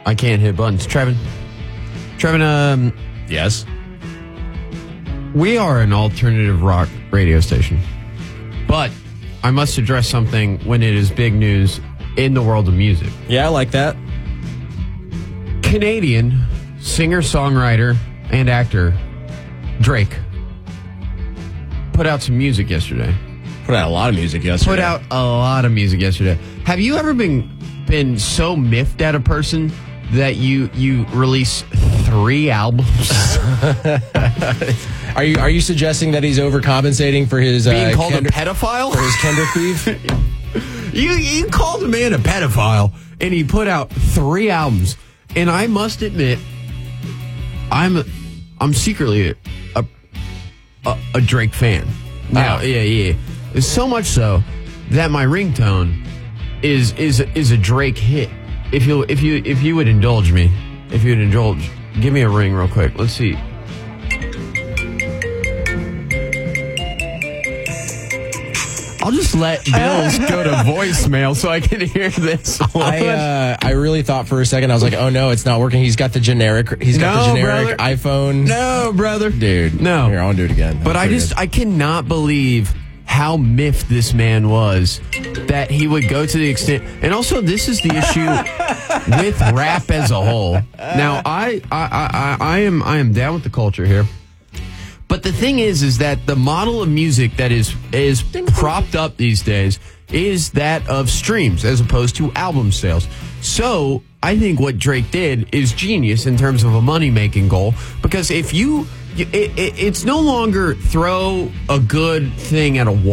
I can't hit buttons. Trevin, Yes. we are an alternative rock radio station. But I must address something when it is big news in the world of music. Yeah, I like that. Canadian singer-songwriter and actor Drake put out some music yesterday. Put out a lot of music yesterday. Put out a lot of music yesterday. Have you ever been so miffed at a person that you release 3 albums? Are you suggesting that he's overcompensating for his Being called a pedophile? For his Kendrick beef? You called a man a pedophile, and he put out 3 albums. And I must admit, I'm secretly a Drake fan. Now, yeah. So much so that my ringtone is a Drake hit. If you would indulge me, give me a ring real quick. Let's see. I'll just let Bills go to voicemail so I can hear this. I really thought for a second, I was like, oh no, it's not working. He's got the generic brother. iPhone. No, brother. Dude. No. Here, I'll do it again. But I cannot believe how miffed this man was that he would go to the extent. And also, this is the issue with rap as a whole. Now, I am down with the culture here. But the thing is that the model of music that is propped up these days is that of streams as opposed to album sales. So I think what Drake did is genius in terms of a money-making goal, because if it's no longer throw a good thing at a wall.